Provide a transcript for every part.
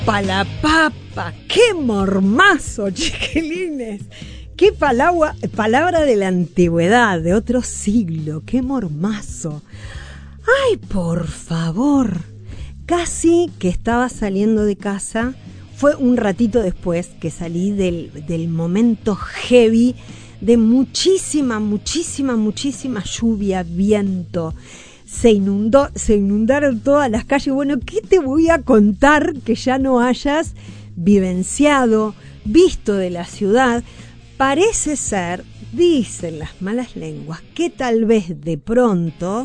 La papa, qué mormazo, chiquilines. Qué palabra de la antigüedad, de otro siglo, qué mormazo. Ay, por favor. Casi que estaba saliendo de casa, fue un ratito después que salí del momento heavy de muchísima lluvia, viento. Se inundaron todas las calles. Bueno, ¿qué te voy a contar que ya no hayas vivenciado, visto de la ciudad? Parece ser, dicen las malas lenguas, que tal vez de pronto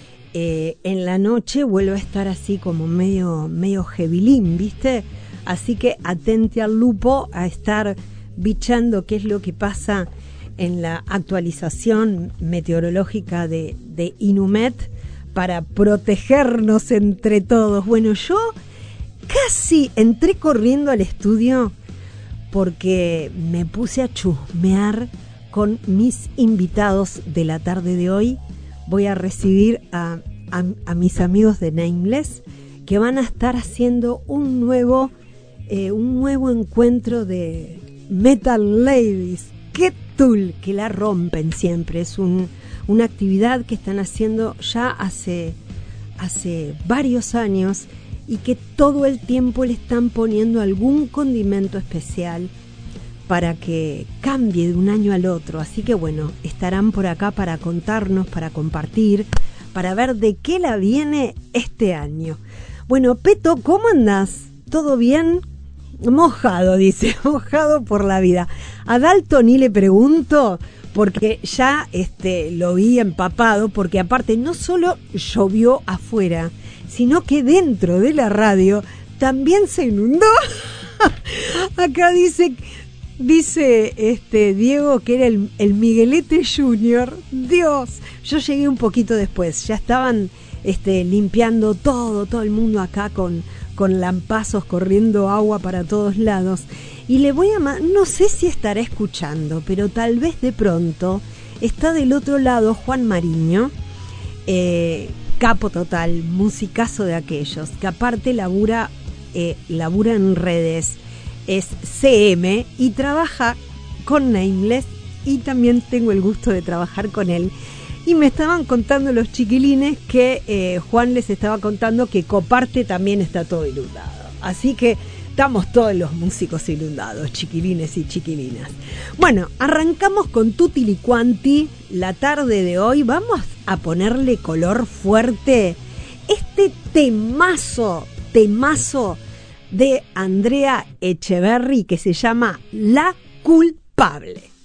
en la noche vuelva a estar así como medio hevilín, ¿viste? Así que atente al lupo a estar bichando qué es lo que pasa en la actualización meteorológica de Inumet, para protegernos entre todos. Bueno, yo casi entré corriendo al estudio porque me puse a chusmear con mis invitados de la tarde de hoy. Voy a recibir a mis amigos de Nameless, que van a estar haciendo un nuevo encuentro de Metal Ladies. ¡Qué tool! Que la rompen siempre. Es una actividad que están haciendo ya hace varios años y que todo el tiempo le están poniendo algún condimento especial para que cambie de un año al otro. Así que bueno, estarán por acá para contarnos, para compartir, para ver de qué la viene este año. Bueno, Peto, ¿cómo andás? ¿Todo bien? Mojado, dice, mojado por la vida. A Dalton y le pregunto, porque ya lo vi empapado, porque aparte no solo llovió afuera, sino que dentro de la radio también se inundó. Acá dice Diego que era el Miguelete Junior. Dios, yo llegué un poquito después, ya estaban limpiando todo el mundo acá con lampazos, corriendo agua para todos lados. Y le voy no sé si estará escuchando, pero tal vez de pronto está del otro lado Juan Mariño, capo total, musicazo de aquellos, que aparte labura en redes, es CM y trabaja con Nameless, y también tengo el gusto de trabajar con él. Y me estaban contando los chiquilines que Juan les estaba contando que Coparte también está todo inundado. Así que estamos todos los músicos inundados, chiquilines y chiquilinas. Bueno, arrancamos con Tutti Liquanti la tarde de hoy. Vamos a ponerle color fuerte. Este temazo de Andrea Echeverri que se llama La Culpable.